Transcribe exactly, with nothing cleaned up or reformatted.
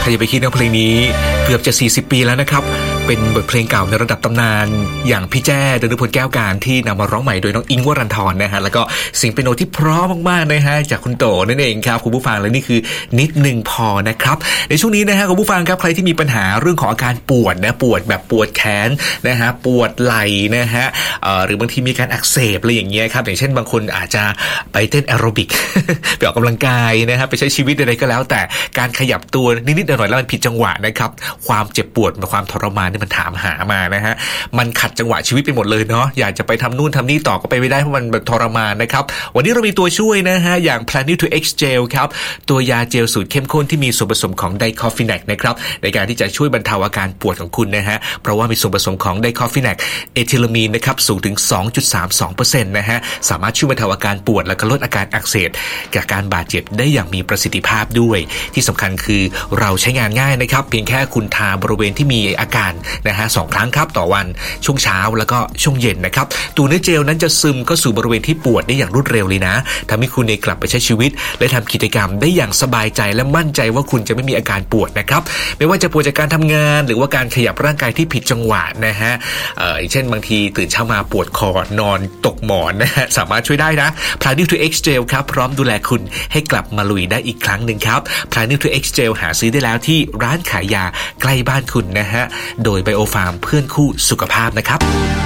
รจะไปคิดนะเพลงนี้เกือบจะสี่สิบปีแล้วนะครับเป็นบทเพลงเก่าในระดับตำนานอย่างพี่แจ้ดนุพลแก้วการที่นำมาร้องใหม่โดยน้องอิงค์วรันธรนะฮะแล้วก็เสียงเปียโนที่เพราะมากๆนะฮะจากคุณโตนั่นเองครับคุณผู้ฟังและนี่คือนิดนึงพอนะครับในช่วงนี้นะฮะคุณผู้ฟังครับใครที่มีปัญหาเรื่องของอาการปวดนะปวดแบบปวดแขนนะฮะปวดไหล่นะฮะเอ่อหรือบางทีมีการอักเสบอะไรอย่างเงี้ยครับอย่างเช่นบางคนอาจจะไปเต้นแอโรบิก ไปออกกำลังกายนะฮะไปใช้ชีวิตอะไรก็แล้วแต่การขยับตัวนิดๆหน่อยๆแล้วมันผิดจังหวะนะครับความเจ็บปวดความทรมานนี่มันถามหามานะฮะมันขัดจังหวะชีวิตไปหมดเลยเนาะอยากจะไปทำนู่นทำนี่ต่อก็ไปไม่ได้เพราะมันแบบทรมานนะครับวันนี้เรามีตัวช่วยนะฮะอย่าง Planet to X Gel ครับตัวยาเจลสูตรเข้มข้นที่มีส่วนผสมของไดคอฟิแนกนะครับในการที่จะช่วยบรรเทาอาการปวดของคุณนะฮะเพราะว่ามีส่วนผสมของไดคอฟิแนกเอทิลามีนนะครับสูงถึง สองจุดสามสองเปอร์เซ็นต์ นะฮะสามารถช่วยบรรเทาอาการปวดและก็ลดอาการอักเสบจากการบาดเจ็บได้อย่างมีประสิทธิภาพด้วยที่สำคัญคือเราใช้งานง่ายนะครับเพียงแค่คุณทาบริเวณที่มีอาการนะฮะสองครั้งครับต่อวันช่วงเช้าแล้วก็ช่วงเย็นนะครับตัวเนื้อเจลนั้นจะซึมเข้าสู่บริเวณที่ปวดได้อย่างรวดเร็วเลยนะทำให้คุณกลับไปใช้ชีวิตและทำกิจกรรมได้อย่างสบายใจและมั่นใจว่าคุณจะไม่มีอาการปวดนะครับไม่ว่าจะปวดจากการทำงานหรือว่าการขยับร่างกายที่ผิดจังหวะนะฮะเอ่อเช่นบางทีตื่นเช้ามาปวดคอนอนตกหมอนนะฮะสามารถช่วยได้นะ Planet to X Gel ครับพร้อมดูแลคุณให้กลับมาลุยได้อีกครั้งหนึ่งครับ Planet to X Gel หาซื้อได้แล้วที่ร้านขายยาใกล้บ้านคุณนะฮะโดย Biofarm เพื่อนคู่สุขภาพนะครับ